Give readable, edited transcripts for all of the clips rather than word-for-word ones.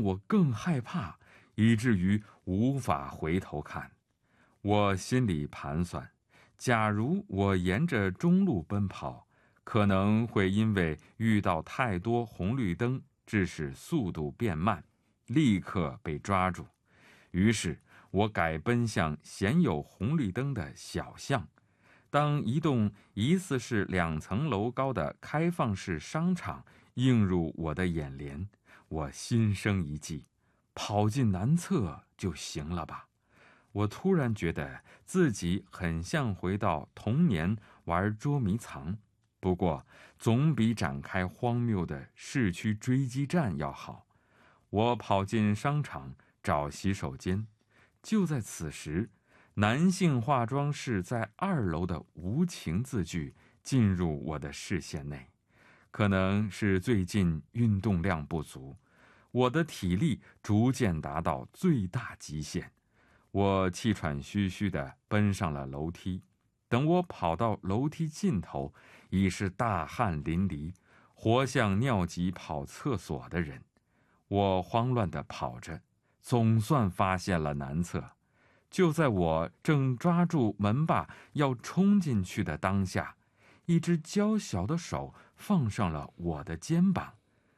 我更害怕，以至于无法回头看。我心里盘算，假如我沿着中路奔跑，可能会因为遇到太多红绿灯，致使速度变慢，立刻被抓住。于是我改奔向鲜有红绿灯的小巷。当一栋疑似是2层楼高的开放式商场映入我的眼帘，我心生一计，跑进南侧就行了吧。我突然觉得自己很像回到童年玩捉迷藏，不过总比展开荒谬的市区追击战要好。我跑进商场找洗手间，就在此时，男性化妆室在2楼的无情字句进入我的视线内。可能是最近运动量不足，我的体力逐渐达到最大极限。我气喘吁吁地奔上了楼梯，等我跑到楼梯尽头，已是大汗淋漓，活像尿急跑厕所的人。我慌乱地跑着，总算发现了南侧。就在我正抓住门把要冲进去的当下，一只娇小的手放上了我的肩膀。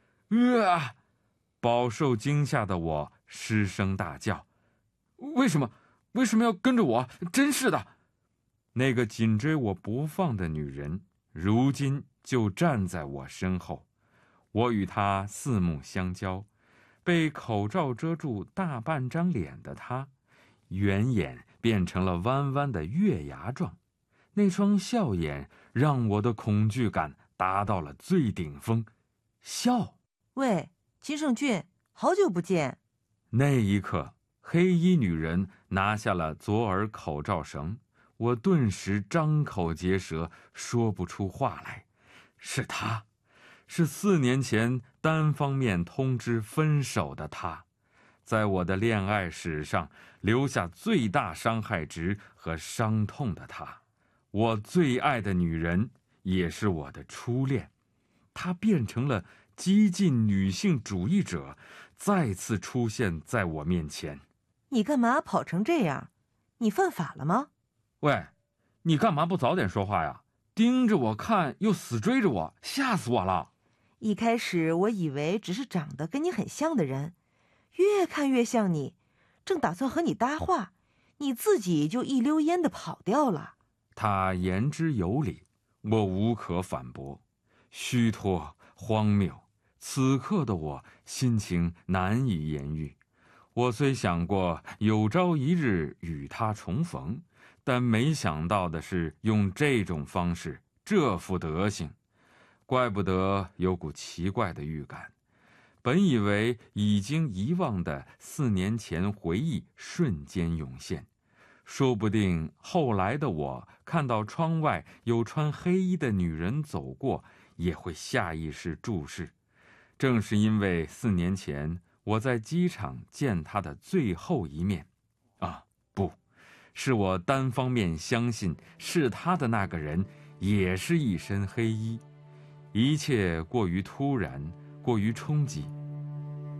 饱受惊吓的我失声大叫：为什么要跟着我？真是的！那个紧追我不放的女人，如今就站在我身后。我与她四目相交，被口罩遮住大半张脸的她，圆眼变成了弯弯的月牙状。那双笑眼让我的恐惧感达到了最顶峰。笑！ 喂，金圣俊，好久不见。 那一刻，黑衣女人拿下了左耳口罩绳，我顿时张口结舌，说不出话来。是她，是4年前单方面通知分手的她，在我的恋爱史上留下最大伤害值和伤痛的她。我最爱的女人，也是我的初恋，她变成了激进女性主义者，再次出现在我面前。 你干嘛跑成这样？你犯法了吗？ 喂，你干嘛不早点说话呀？盯着我看又死追着我，吓死我了。 一开始我以为只是长得跟你很像的人，越看越像你，正打算和你搭话，你自己就一溜烟地跑掉了。 他言之有理，我无可反驳。虚脱，荒谬，此刻的我心情难以言喻。我虽想过有朝一日与他重逢，但没想到的是用这种方式，这副德行。怪不得有股奇怪的预感。本以为已经遗忘的4年前回忆瞬间涌现，说不定后来的我看到窗外有穿黑衣的女人走过，也会下意识注视。正是因为4年前我在机场见她的最后一面，不，是我单方面相信是她的那个人也是一身黑衣。一切过于突然，过于冲击，